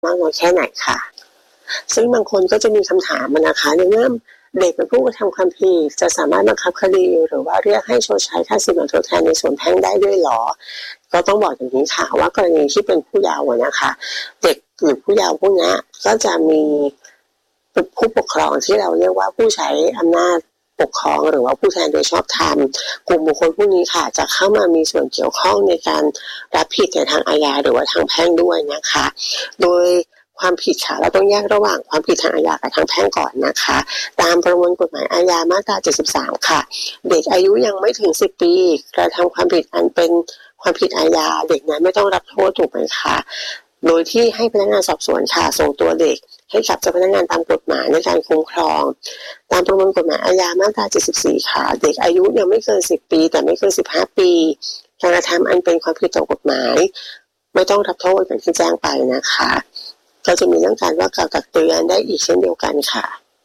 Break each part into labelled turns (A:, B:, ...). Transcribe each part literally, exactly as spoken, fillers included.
A: มากน้อยแค่ไหนค่ะซึ่งบางคนก็จะมีคำถามนะคะในเมื่อเด็กเป็นผู้กระทำความผิดจะสามารถบังคับคดีหรือว่าเรียกให้ชดใช้ค่าสินไหมทดแทนในส่วนแพ่งได้ด้วยหรอก็ต้องบอกอย่างนี้ค่ะว่ากรณีที่เป็นผู้เยาว์นะคะเด็กหรือผู้เยาว์พวกนี้ก็จะมีผู้ปกครองที่เราเรียกว่าผู้ใช้อำนาจปกครองหรือว่าผู้แทนโดยชอบธรรมกลุ่มบุคคลพวกนี้ค่ะจะเข้ามามีส่วนเกี่ยวข้องในการรับผิดในทางอาญาหรือว่าทางแพ่งด้วยนะคะโดยความผิดค่ะเราต้องแยกระหว่างความผิดทางอาญากับทางแพ่งก่อนนะคะตามประมวลกฎหมายอาญามาตราเจ็ดสิบสามค่ะเด็กอายุยังไม่ถึงสิบปีกระทำความผิดอันเป็นความผิดอาญาเด็กนั้นไม่ต้องรับโทษถูกไหมคะโดยที่ให้พนักงานสอบสวนค่ะส่งตัวเด็กให้กับเจ้าพนักงานตามกฎหมายในการคุ้มครองตามประมวลกฎหมายอาญามาตราเจ็ดสิบสี่ค่ะเด็กอายุยังไม่เกินสิบปีแต่ไม่เกินสิบห้าปีการกระทำอันเป็นความผิดต่อกฎหมายไม่ต้องรับโทษอย่างที่แจ้งไปนะคะก็จะมีเรื่องการว่ากล่าวตักเตือนได้อีกเช่นเดียวกันค่ะ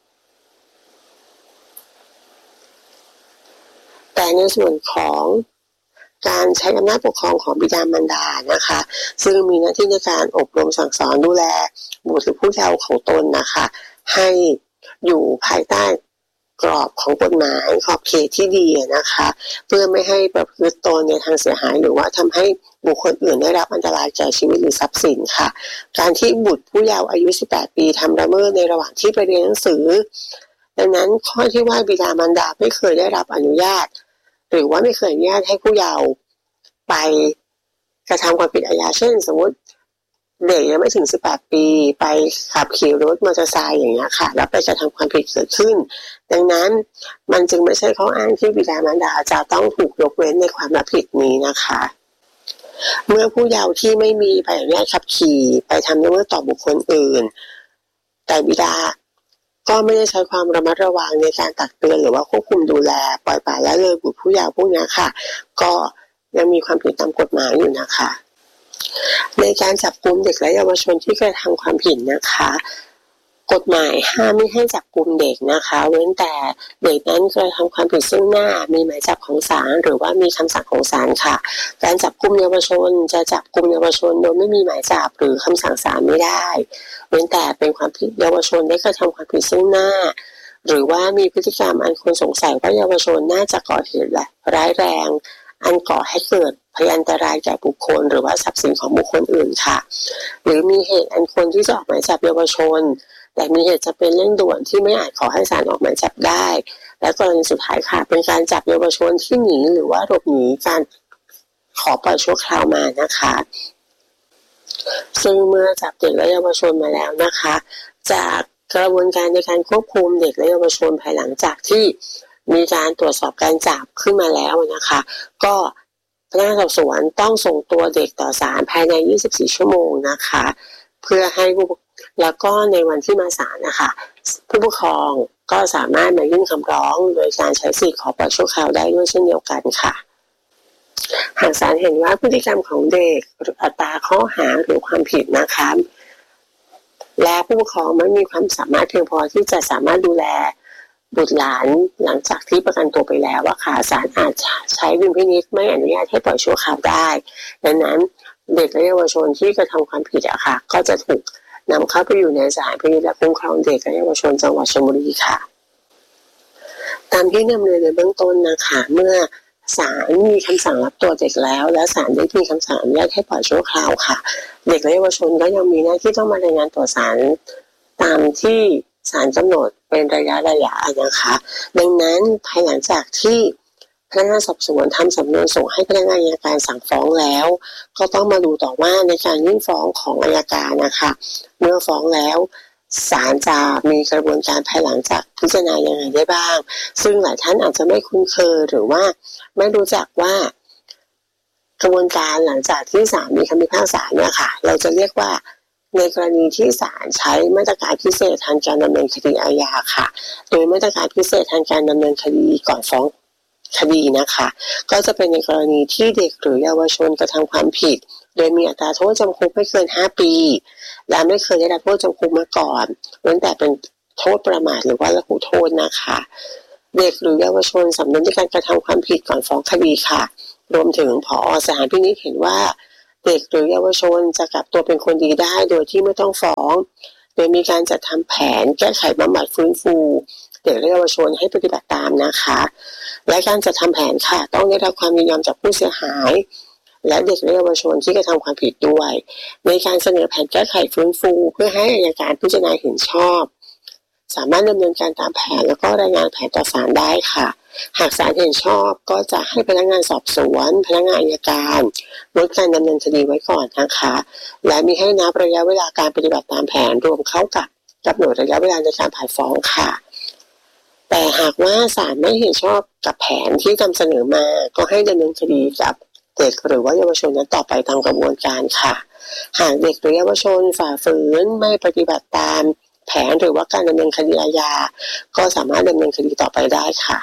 A: แต่ในส่วนของการใช้อำนาจปกครองของบิดามารดานะคะซึ่งมีหน้าที่ในการอบรมสั่งสอนดูแลบุตรหรือผู้เยาว์ของตนนะคะให้อยู่ภายใต้กรอบของกฎหมายขอบเขตที่ดีนะคะเพื่อไม่ให้ประพฤติตนในทางเสียหายหรือว่าทำให้บุคคลอื่นได้รับอันตรายแก่ชีวิตหรือทรัพย์สินค่ะการที่บุตรผู้เยาว์อายุสิบแปดปีทำละเมิดในระหว่างที่ไปเรียนหนังสือดังนั้นข้อที่ว่าบิดามารดาไม่เคยได้รับอนุญาตหรือว่าไม่เคยอนุญาตให้ผู้เยาว์ไปกระทำความผิดอาญาเช่นสมมติเด็กยังไม่ถึงสิบแปดปีไปขับขี่รถมอเตอร์ไซค์อย่างเงี้ยค่ะแล้วไปกระทำความผิดเกิดขึ้นดังนั้นมันจึงไม่ใช่ข้ออ้างที่บิดามารดาจะต้องถูกยกเว้นในความรับผิดนี้นะคะเมื่อผู้เยาว์ที่ไม่มีใบอนุญาตขับขี่ไปทำละเมิดต่อบุคคลอื่นแต่บิดาก็ไม่ได้ใช้ความระมัดระวังในการตักเตือนหรือว่าควบคุมดูแลปล่อยปละละเลยบุตรผู้เยาว์พวกนี้ค่ะก็ยังมีความผิดตามกฎหมายอยู่นะคะในการจับกุมเด็กและเยาวชนที่กระทำความผิดนะคะกฎหมายห้ามไม่ให้จับกุมเด็กนะคะเว้นแต่เด็กนั้นกระทำความผิดซึ่งหน้ามีหมายจับของศาลหรือว่ามีคำสั่งของศาลค่ะการจับกุมเยาวชนจะจับกุมเยาวชนโดยไม่มีหมายจับหรือคำสั่งศาลไม่ได้เว้นแต่เป็นความผิดเยาวชนได้กระทำความผิดซึ่งหน้าหรือว่ามีพฤติกรรมอันควรสงสัยว่าเยาวชนน่าจะก่อเหตุร้ายแรงอันก่อให้เกิดพยันตรายแก่บุคคลหรือว่าทรัพย์สินของบุคคลอื่นค่ะหรือมีเหตุอันควรที่จะออกหมายจับเยาวชนแต่มีเหตุจะเป็นเร่งด่วนที่ไม่อาจขอให้ศาลออกหมายจับได้และกรณีสุดท้ายค่ะเป็นการจับเยาวชนที่หนีหรือว่าหลบหนีการขอปล่อยชั่วคราวมานะคะซึ่งเมื่อจับเด็กและเยาวชนมาแล้วนะคะจากกระบวนการในการควบคุมเด็กและเยาวชนภายหลังจากที่มีการตรวจสอบการจับขึ้นมาแล้วนะคะก็พนักงานสอบสวนต้องส่งตัวเด็กต่อศาลภายในยี่สิบสี่ชั่วโมงนะคะเพื่อให้ผู้แล้วก็ในวันที่มาศาลนะคะผู้ปกครองก็สามารถมายื่นคำร้องโดยการใช้สิทธิขอปล่อยชั่วคราวได้ด้วยเช่นเดียวกันค่ะหากศาลเห็นว่าพฤติกรรมของเด็กหรืออัตราข้อหาหรือความผิดนะคะและผู้ปกครองไม่มีความสามารถเพียงพอที่จะสามารถดูแลบุตรหลานหลังจากที่ประกันตัวไปแล้วว่าค่ะศาลอาจใช้ดุลพินิจไม่อนุญาตให้ปล่อยชั่วคราวได้ดังนั้นเด็กและเยาวชนที่กระทำความผิดอะค่ะก็จะถูกนำเข้าไปอยู่ในสถานพินิจและคุ้มครองเด็กและเยาวชนจังหวัดชลบุรีค่ะตามที่นำเรียนในเบื้องต้นนะคะเมื่อศาลมีคำสั่งรับตัวเด็กแล้วและศาลได้มีคำสั่งอนุญาตให้ปล่อยชั่วคราวค่ะเด็กและเยาวชนก็ยังมีหน้าที่ต้องมารายงานต่อศาลตามที่ศาลกำหนดเป็นระยะระยะนะคะดังนั้นภายหลังจากที่พนักงานสอบสวนทำสำนวนส่งให้พนักงานอัยการสั่งฟ้องแล้วก็ต้องมาดูต่อว่าในการยื่นฟ้องของอัยการนะคะเมื่อฟ้องแล้วศาลจะมีกระบวนการภายหลังจากพิจารณายังไงได้บ้างซึ่งหลายท่านอาจจะไม่คุ้นเคยหรือว่าไม่รู้จักว่ากระบวนการหลังจากที่ศาลมีคำพิพากษาเนี่ยค่ะเราจะเรียกว่าในกรณีที่ศาลใช้มาตรการพิเศษทางการดำเนินคดีอาญาค่ะโดยมาตรการพิเศษทางการดำเนินคดีก่อนฟ้องคดีนะคะก็จะเป็นในกรณีที่เด็กหรือเยาวชนกระทำความผิดโดยมีอัตราโทษจำคุกไม่เกินห้าปีและไม่เคยได้รับโทษจำคุกมาก่อนเว้นแต่เป็นโทษประมาทหรือว่าละหุโทษนะคะเด็กหรือเยาวชนสำนึกในการกระทำความผิดก่อนฟ้องคดีค่ะรวมถึงผอ.สถานพินิจเห็นว่าเด็กหรือเยาวชนจะกลับตัวเป็นคนดีได้โดยที่ไม่ต้องฟ้องโดยมีการจัดทำแผนแก้ไขบำบัดฟื้นฟูเด็กและเยาวชนให้ปฏิบัติตามนะคะและการจัดทำแผนค่ะต้องได้รับความยินยอมจากผู้เสียหายและเด็กและเยาวชนที่กระทำความผิดด้วยในการเสนอแผนแก้ไขฟื้นฟูเพื่อให้อัยการพิจารณาเห็นชอบสามารถดำเนินการตามแผนแล้วก็รายงานแผนต่อศาลได้ค่ะหากศาลเห็นชอบก็จะให้พนักงานสอบสวนพนักงานอัยการลดการดำเนินคดีไว้ก่อนนะคะและมีให้นับระยะเวลาการปฏิบัติตามแผนรวมเข้ากับกำหนดระยะเวลาในการผ่านฟ้องค่ะแต่หากว่าศาลไม่เห็นชอบกับแผนที่นำเสนอมาก็ให้ดำเนินคดีกับเด็กหรือว่าเยาวชนนั้นต่อไปตามกระบวนการค่ะหากเด็กหรือเยาวชนฝ่าฝืนไม่ปฏิบัติตามแผนหรือว่าการดำเนินคดีอาญาก็สามารถดำเนินคดีต่อไปได้ค่ะ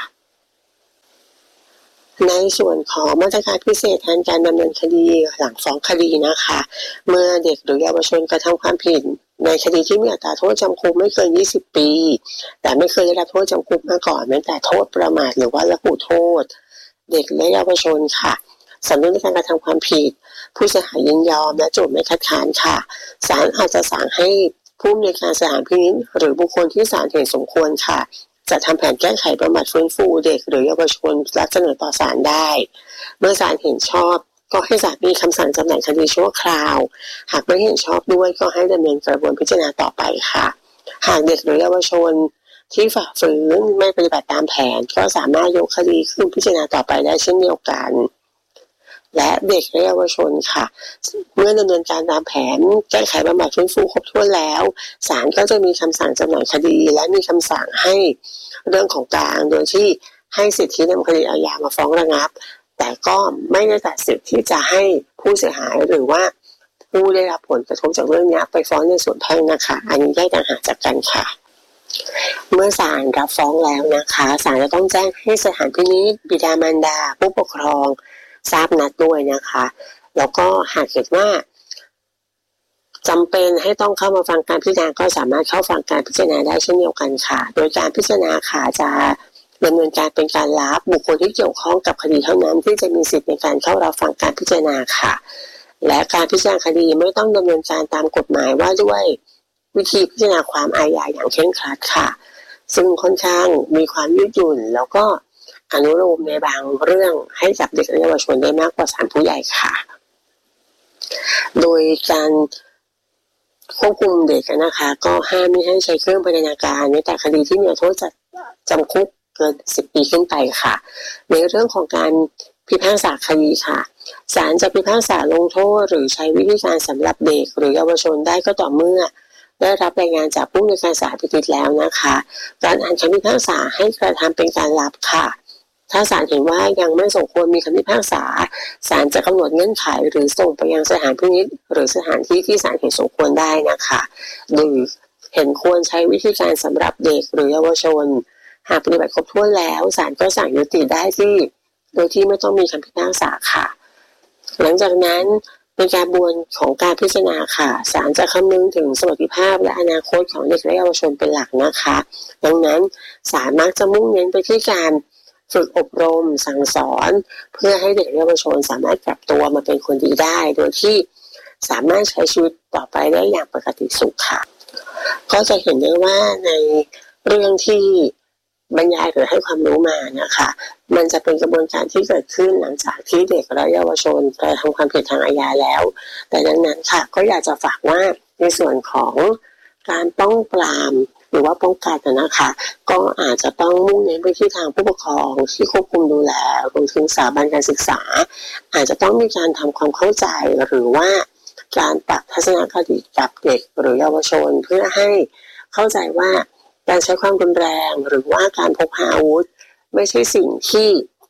A: ในส่วนของมาตรการพิเศษแทนการดำเนินคดีหลังฟ้องคดีนะคะเมื่อเด็กหรือเยาวชนกระทำความผิดในคดีที่มีอัตราโทษจำคุกไม่เกินยี่สิบปีแต่ไม่เคยได้รับโทษจำคุกมาก่อนแม้แต่โทษประมาทหรือว่าละหุโทษเด็กและเยาวชนค่ะสำนึกในการกระทำความผิดผู้เสียหายยินยอมและโจทก์ไม่คัดค้านค่ะศาลอาจจะสั่งให้ผู้อำนวยการสถานพินิจหรือบุคคลที่ศาลเห็นสมควรค่ะจะทำแผนแก้ไขบำบัดฟื้นฟูเด็กหรือเยาวชนและเสนอต่อศาลได้เมื่อศาลเห็นชอบก็ให้ศาลมีคำสั่งจำหน่ายคดีชั่วคราวหากไม่เห็นชอบด้วยก็ให้ดำเนินกระบวนพิจารณาต่อไปค่ะหากเด็กหรือเยาวชนที่ฝ่าฝืนไม่ปฏิบัติตามแผนก็สามารถยกคดีขึ้นพิจารณาต่อไปได้เช่นเดียวกันและเด็กและเยาวชนค่ะเมื่อดำเนินการตามแผนแก้ไขบำบัดฟื้นฟูครบถ้วนแล้วศาลก็จะมีคำสั่งจำหน่ายคดีและมีคำสั่งให้เรื่องของกลางโดยที่ให้สิทธินำคดีอาญามาฟ้องระงับแต่ก็ไม่ได้ตัดสิทธิ์ที่จะให้ผู้เสียหายหรือว่าผู้ได้รับผลกระทบจากเรื่องนี้ไปฟ้องในส่วนแพ่งนะคะอันนี้ได้ต่างหากจากกันค่ะเมื่อศาลรับฟ้องแล้วนะคะศาลจะต้องแจ้งให้สถานพินิจบิดามารดาผู้ปกครองทราบนัดด้วยนะคะแล้วก็หากเห็นว่าจำเป็นให้ต้องเข้ามาฟังการพิจารณาก็สามารถเข้าฟังการพิจารณาได้เช่นเดียวกันค่ะโดยการพิจารณาค่ะจะดำเนินการเป็นการรับบุคคลที่เกี่ยวข้องกับคดีเท่านั้นที่จะมีสิทธิ์ในการเข้ารับฟังการพิจารณาค่ะและการพิจารณาคดีไม่ต้องดำเนินการตามกฎหมายว่าด้วยวิธีพิจารณาความอาญาอย่างเคร่งครัดค่ะซึ่งค่อนข้างมีความยืดหยุ่นแล้วก็อนุโลมในบางเรื่องให้กับเด็กและเยาวชนได้มากกว่าศาลผู้ใหญ่ค่ะโดยการควบคุมเด็กนะคะก็ห้ามไม่ให้ใช้เครื่องพัฒนาการในแต่คดีที่มีโทษจำคุกเกินสิบปีขึ้นไปค่ะในเรื่องของการพิพากษาคดีค่ะศาลจะพิพากษาลงโทษหรือใช้วิธีการสำหรับเด็กหรือเยาวชนได้ก็ต่อเมื่อได้รับรายงานจากผู้อำนวยการศาลพินิจแล้วนะคะการอ่านคำพิพากษาให้กระทำเป็นการรับค่ะถ้าศาลเห็นว่ายังไม่สมควรมีคำพิพากษาศาลจะกำหนดเงื่อนไขหรือส่งไปยังสถานพินิจหรือสถานที่ที่ศาลเห็นสมควรได้นะคะโดยเห็นควรใช้วิธีการสำหรับเด็กหรือเยาวชนหากปฏิบัติครบถ้วนแล้วศาลก็สั่งยุติได้ที่โดยที่ไม่ต้องมีคำพิพากษาค่ะหลังจากนั้นในการบวนของการพิจารณาค่ะศาลจะคำนึงถึงสวัสดิภาพและอนาคตของเด็กและเยาวชนเป็นหลักนะคะดังนั้นศาลมักจะมุ่งเน้นไปที่การฝึกอบรมสั่งสอนเพื่อให้เด็กและเยาวชนสามารถปรับตัวมาเป็นคนดีได้โดยที่สามารถใช้ชีวิตต่อไปได้อย่างปกติสุขค่ะก็จะเห็นได้ว่าในเรื่องที่บรรยายหรือให้ความรู้มานะคะมันจะเป็นกระบวนการที่เกิดขึ้นหลังจากที่เด็กและเยาวชนกระทำความผิดทางอาญาแล้วแต่ดังนั้นค่ะก็อยากจะฝากว่าในส่วนของการป้องปรามหรือว่าป้องกันนะคะก็อาจจะต้องมุ่งเน้นไปที่ทางผู้ปกครองที่ควบคุมดูแลรวมถึงสถาบันการศึกษาอาจจะต้องมีการทำความเข้าใจหรือว่าการปรับทัศนคติกับเด็กหรือเยาวชนเพื่อให้เข้าใจว่าการใช้ความรุนแรงหรือว่าการพกพาอาวุธไม่ใช่สิ่งที่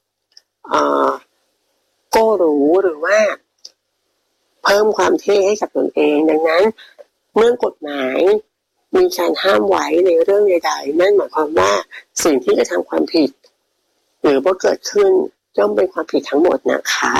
A: ก็รู้หรือว่าเพิ่มความเท่ให้กับตนเองดังนั้นเมื่อกฎหมายมีการห้ามไว้ในเรื่องใดๆนั่นหมายความว่าสิ่งที่กระทำความผิดหรือว่าเกิดขึ้นย่อมเป็นความผิดทั้งหมดนะคะ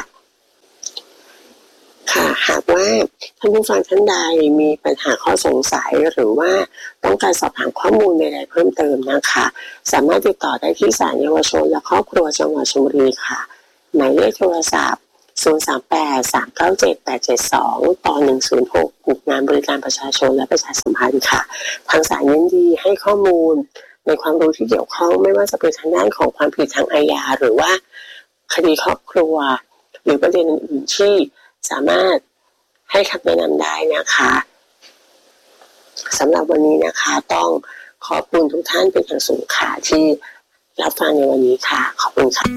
A: ค่ะหากว่าท่านผู้ฟังท่านใดมีปัญหาข้อสงสัยหรือว่าต้องการสอบถามข้อมูลใดๆเพิ่มเติมนะคะสามารถติดต่อได้ที่ศาลเยาวชนและครอบครัวจังหวัดชลบุรีค่ะหมายเลขโทรศัพท์ศูนย์ สาม แปด สาม เก้า เจ็ด แปด เจ็ด สอง ต่อ หนึ่ง ศูนย์ หก กลุ่มงานบริการประชาชนและประชาสัมพันธ์ค่ะทางศาลยินดีให้ข้อมูลในความรู้ที่เกี่ยวข้องไม่ว่าจะเป็นทางด้านของความผิดทางอาญาหรือว่าคดีครอบครัวหรือประเด็นอื่นๆที่สามารถให้คำแนะนำได้นะคะสำหรับวันนี้นะคะต้องขอบคุณทุกท่านเป็นอย่างสูงค่ะที่รับฟังในวันนี้ค่ะขอบคุณค่ะ